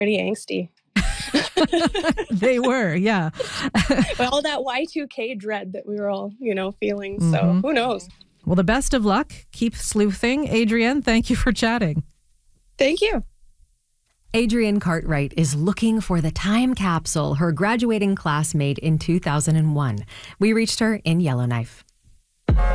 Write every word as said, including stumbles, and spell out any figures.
pretty angsty. They were, yeah. All that Y two K dread that we were all, you know, feeling. So Mm-hmm. who knows? Well, the best of luck. Keep sleuthing. Adrienne, thank you for chatting. Thank you. Adrienne Cartwright is looking for the time capsule her graduating class made in two thousand one. We reached her in Yellowknife.